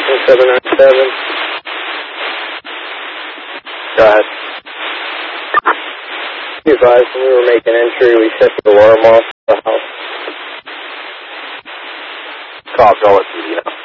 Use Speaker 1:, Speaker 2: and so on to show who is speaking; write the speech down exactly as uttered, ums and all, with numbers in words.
Speaker 1: seven nine seven. Go ahead. Be advised, when we were making entry, we set the alarm off the house.
Speaker 2: Call, go with you, yeah.